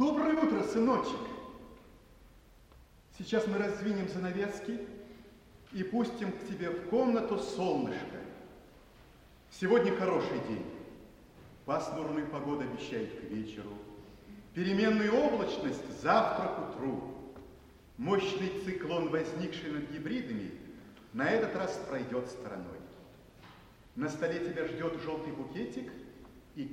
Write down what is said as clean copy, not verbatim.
Доброе утро, сыночек. Сейчас мы раздвинем занавески и пустим к тебе в комнату солнышко. Сегодня хороший день. Пасмурную погоду обещает к вечеру. Переменную облачность завтра к утру. Мощный циклон, возникший над гибридами, на этот раз пройдет стороной. На столе тебя ждет желтый букетик